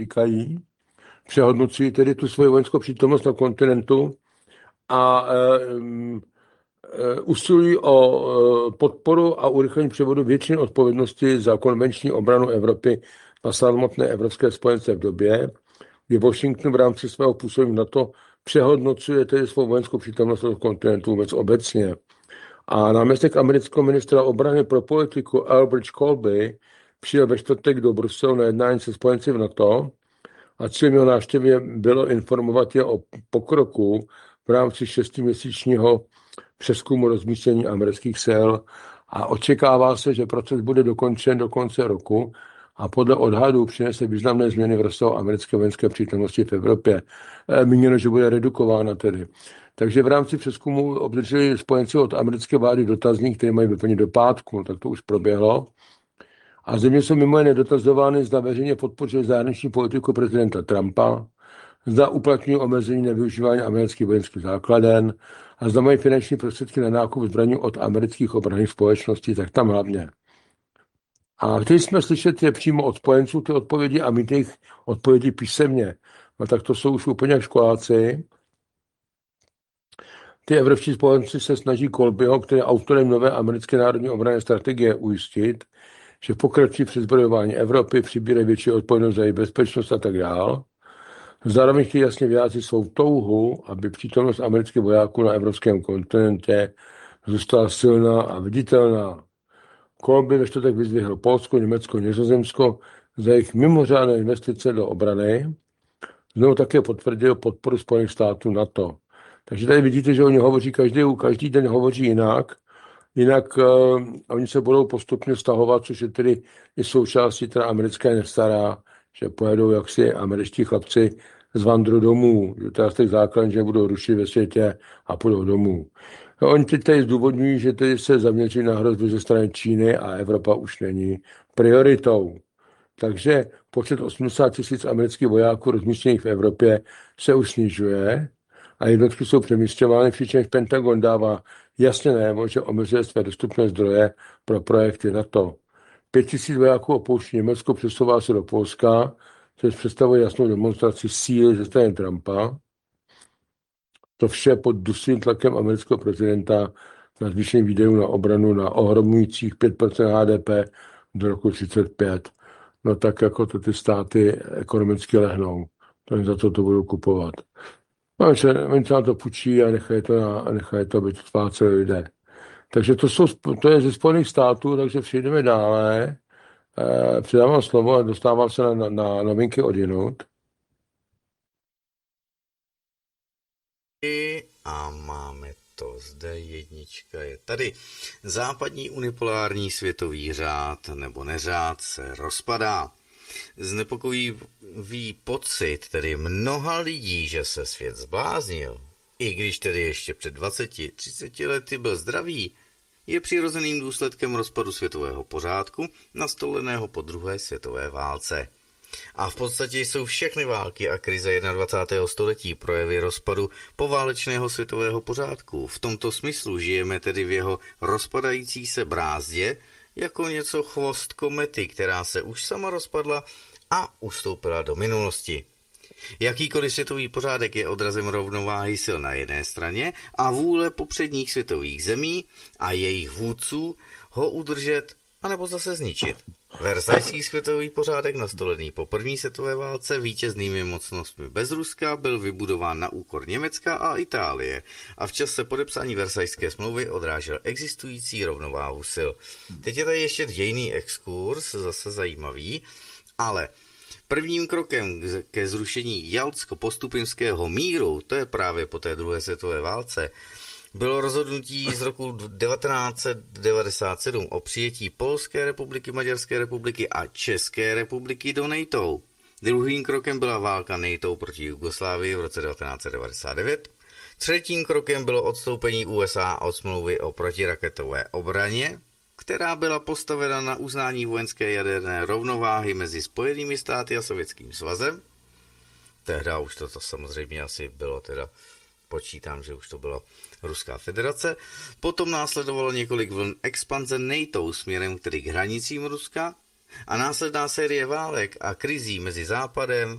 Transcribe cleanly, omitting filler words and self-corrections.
říkají, přehodnocují tedy tu svoji vojenskou přítomnost na kontinentu a usilují o podporu a urychlení převodu většiny odpovědnosti za konvenční obranu Evropy na samotné evropské spojence v době, kdy Washington v rámci svého působení NATO přehodnocuje tedy svou vojenskou přítomnost na kontinentu vůbec obecně. A náměstek amerického ministra obrany pro politiku Albert Colby přijel ve čtvrtek do Bruselu na jednání se spojenci v NATO a cílem jeho návštěvy bylo informovat je o pokroku v rámci 6měsíčního přezkumu rozmístění amerických sil a očekává se, že proces bude dokončen do konce roku a podle odhadů přinese významné změny v rozsahu americké vojenské přítomnosti v Evropě. Míněno, že bude redukována tedy. Takže v rámci přezkumu obdrželi spojenci od americké vlády dotazník, který mají vyplnit do pátku, tak to už proběhlo. A země jsou mimo jiné dotazovány, zda veřejně podpořili zahraniční politiku prezidenta Trumpa, zda uplatňují omezení na využívání amerických vojenských základen a zda mají finanční prostředky na nákup zbraní od amerických obranných společností, tak tam hlavně. A chtěli jsme slyšet je přímo od spojenců ty odpovědi a mít jejich odpovědi písemně. No tak to jsou už úplně jak školáci. Ty evropští spojenci se snaží Colbyho, který je autorem nové americké národní obranné strategie, ujistit, že pokračují při zbrojování Evropy, přibírají větší odpovědnost za její bezpečnost a tak dál. Zároveň chtějí jasně vyjádřit svou touhu, aby přítomnost amerických vojáků na evropském kontinentě zůstala silná a viditelná. Colby ve čtvrtek vyzdvihl Polsko, Německo, Nizozemsko za jejich mimořádné investice do obrany. Znovu také potvrdil podporu Spojených států NATO. Takže tady vidíte, že oni hovoří každý den hovoří jinak oni se budou postupně stahovat, což je tedy i součástí teda americké nestará, že pojedou jaksi američtí chlapci z vandru domů, že teda z těch základů, že budou rušit ve světě a půjdou domů. No, oni teď tady zdůvodňují, že tedy se zaměří na hrozby ze strany Číny a Evropa už není prioritou. Takže počet 80 000 amerických vojáků rozmístěných v Evropě se už snižuje a jednotky jsou přemísťovány, přičemž Pentagon dává jasně najevo, že omezuje své dostupné zdroje pro projekty NATO. 5 000 vojáků opouští Německo, přesouvá se do Polska, což představuje jasnou demonstraci síly ze strany Trumpa. To vše pod dusným tlakem amerického prezidenta na zvýšení výdajů na obranu na ohromujících 5% HDP do roku 2035. No tak jako to ty státy ekonomicky lehnou. To za to budou kupovat. No, oni se na to půjčí a nechají to být spláceli lidé. Takže to je ze Spojených států, takže přejdeme dále. Předávám slovo a dostávám se na novinky odjinud. A máme to zde, jednička je tady. Západní unipolární světový řád nebo neřád se rozpadá. Znepokojivý pocit tedy mnoha lidí, že se svět zbláznil, i když tedy ještě před 20-30 lety byl zdravý, je přirozeným důsledkem rozpadu světového pořádku nastoleného po druhé světové válce. A v podstatě jsou všechny války a krize 21. století projevy rozpadu poválečného světového pořádku. V tomto smyslu žijeme tedy v jeho rozpadající se brázdě jako něco chvost komety, která se už sama rozpadla a ustoupila do minulosti. Jakýkoliv světový pořádek je odrazem rovnováhy sil na jedné straně a vůle popředních světových zemí a jejich vůdců ho udržet anebo zase zničit. Versajský světový pořádek nastolený po první světové válce vítěznými mocnostmi bez Ruska byl vybudován na úkor Německa a Itálie a v čase podepsání Versajské smlouvy odrážel existující rovnováhu sil. Teď je tady ještě dějný exkurs, zase zajímavý, ale prvním krokem ke zrušení Jaltsko-Postupimského míru, to je právě po té druhé světové válce, bylo rozhodnutí z roku 1997 o přijetí Polské republiky, Maďarské republiky a České republiky do NATO. Druhým krokem byla válka NATO proti Jugoslávii v roce 1999. Třetím krokem bylo odstoupení USA od smlouvy o protiraketové obraně, která byla postavena na uznání vojenské jaderné rovnováhy mezi Spojenými státy a Sovětským svazem. Tehdy už to samozřejmě asi bylo teda, počítám, že už to byla Ruská federace. Potom následovalo několik vln expanze NATO směrem tedy k hranicím Ruska a následná série válek a krizí mezi Západem